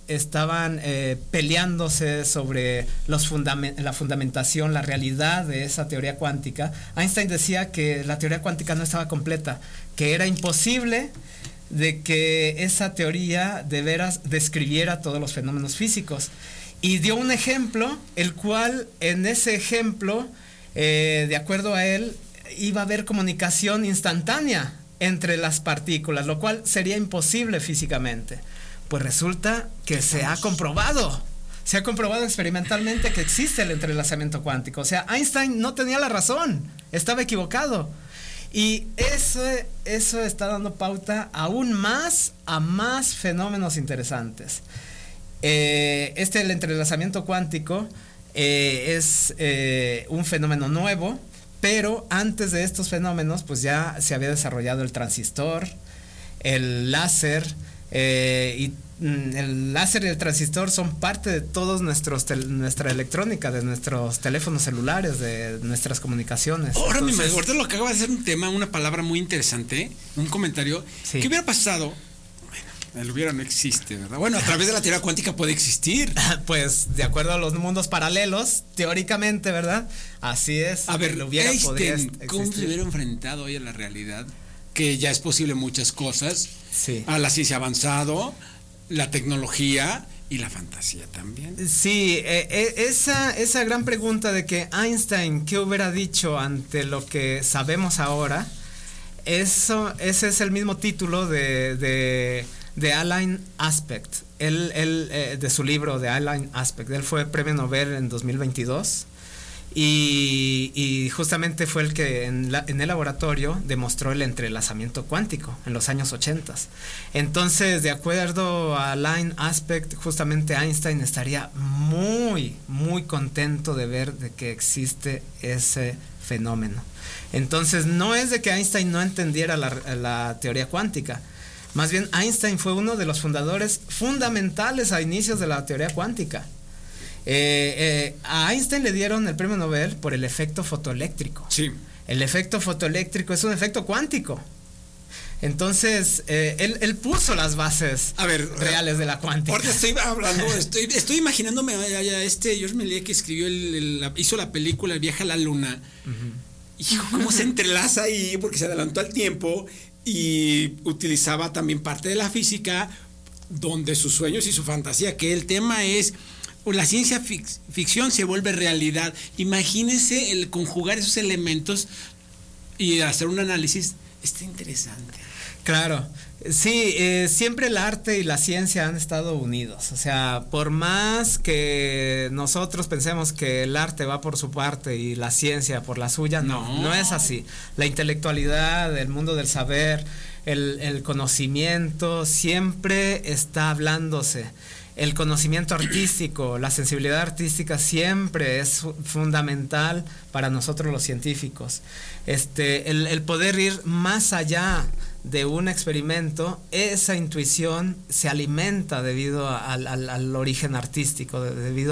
estaban peleándose sobre la fundamentación, la realidad de esa teoría cuántica, Einstein decía que la teoría cuántica no estaba completa, que era imposible de que esa teoría de veras describiera todos los fenómenos físicos. Y dio un ejemplo, el cual en ese ejemplo, de acuerdo a él, iba a haber comunicación instantánea entre las partículas, lo cual sería imposible físicamente. Pues resulta que se ha comprobado experimentalmente que existe el entrelazamiento cuántico. O sea, Einstein no tenía la razón, estaba equivocado. Y eso está dando pauta aún más a más fenómenos interesantes. El entrelazamiento cuántico es un fenómeno nuevo, pero antes de estos fenómenos pues ya se había desarrollado el transistor, el láser, y el láser y el transistor son parte de todos nuestra electrónica, de nuestros teléfonos celulares, de nuestras comunicaciones. Ahorita lo que acaba de ser un tema, una palabra muy interesante, un comentario. Sí. ¿Qué hubiera pasado? Bueno, el hubiera no existe, ¿verdad? Bueno, a través de la teoría cuántica puede existir. Pues de acuerdo a los mundos paralelos, teóricamente, ¿verdad? Así es. A ver, Einstein, ¿cómo se hubiera enfrentado hoy a la realidad? Que ya es posible muchas cosas, sí, a la ciencia avanzado, la tecnología y la fantasía también. Sí, esa gran pregunta de que Einstein, ¿qué hubiera dicho ante lo que sabemos ahora? Ese es el mismo título de Alain Aspect, de su libro de Alain Aspect. Él fue premio Nobel en 2022 y justamente fue el que en el laboratorio demostró el entrelazamiento cuántico en los años 80. Entonces, de acuerdo a Alain Aspect, justamente Einstein estaría muy, muy contento de ver de que existe ese fenómeno. Entonces, no es de que Einstein no entendiera la teoría cuántica. Más bien, Einstein fue uno de los fundadores fundamentales a inicios de la teoría cuántica. A Einstein le dieron el premio Nobel por el efecto fotoeléctrico. Sí. El efecto fotoeléctrico es un efecto cuántico. Entonces, él puso las bases reales de la cuántica. Ahorita estoy hablando, estoy imaginándome a Georges Méliès, que escribió hizo la película El viaje a la luna. Y cómo se entrelaza ahí, porque se adelantó al tiempo y utilizaba también parte de la física, donde sus sueños y su fantasía, que el tema es la ciencia ficción se vuelve realidad. Imagínense el conjugar esos elementos y hacer un análisis. Está interesante. Claro, sí, siempre el arte y la ciencia han estado unidos. O sea, por más que nosotros pensemos que el arte va por su parte y la ciencia por la suya, no es así. La intelectualidad, el mundo del saber, el conocimiento siempre está hablándose. El conocimiento artístico, la sensibilidad artística siempre es fundamental para nosotros los científicos. El poder ir más allá de un experimento, esa intuición se alimenta debido al origen artístico, debido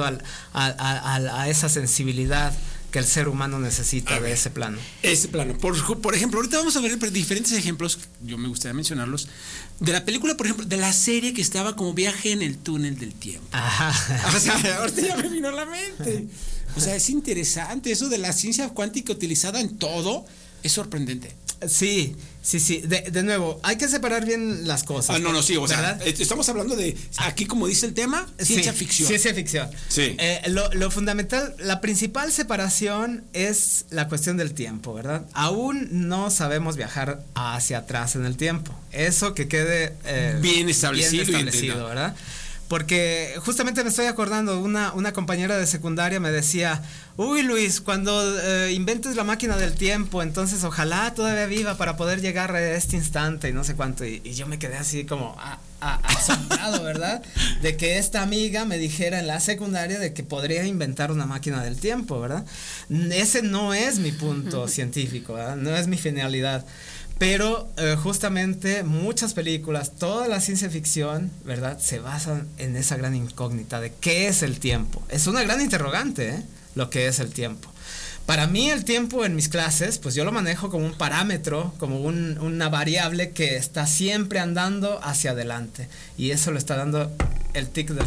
a esa sensibilidad que el ser humano necesita de ese plano. Ese plano. Por ejemplo, ahorita vamos a ver diferentes ejemplos, yo me gustaría mencionarlos, de la película, por ejemplo, de la serie que estaba como Viaje en el túnel del tiempo. Ajá. O sea, ahorita ya me vino a la mente. O sea, es interesante eso de la ciencia cuántica utilizada en todo, es sorprendente. Sí. De nuevo, hay que separar bien las cosas. Sí, o sea, estamos hablando de, aquí como dice el tema, ciencia ficción. Ciencia ficción. Sí. Lo fundamental, la principal separación es la cuestión del tiempo, ¿verdad? Aún no sabemos viajar hacia atrás en el tiempo. Eso que quede bien establecido, ¿verdad? Porque justamente me estoy acordando, una compañera de secundaria me decía: uy, Luis, cuando inventes la máquina del tiempo, entonces ojalá todavía viva para poder llegar a este instante y no sé cuánto. Y yo me quedé así como asombrado, ¿verdad? De que esta amiga me dijera en la secundaria de que podría inventar una máquina del tiempo, ¿verdad? Ese no es mi punto científico, ¿verdad? No es mi finalidad. Pero justamente muchas películas, toda la ciencia ficción, ¿verdad?, se basan en esa gran incógnita de qué es el tiempo. Es una gran interrogante, lo que es el tiempo. Para mí el tiempo en mis clases, pues yo lo manejo como un parámetro, como una variable que está siempre andando hacia adelante. Y eso lo está dando el tic del